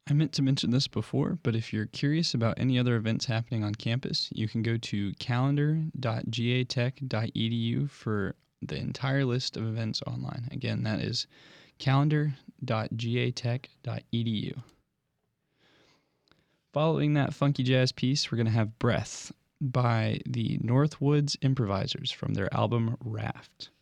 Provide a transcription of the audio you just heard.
I meant to mention this before, but if you're curious about any other events happening on campus, you can go to calendar.gatech.edu for the entire list of events online. Again, that is calendar.gatech.edu. Following that funky jazz piece, we're going to have Breath by the Northwoods Improvisers from their album Raft.